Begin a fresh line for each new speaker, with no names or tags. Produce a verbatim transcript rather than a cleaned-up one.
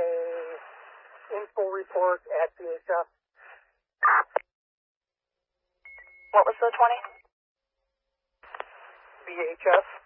info report at V H F.
What was the twenty?
V H F.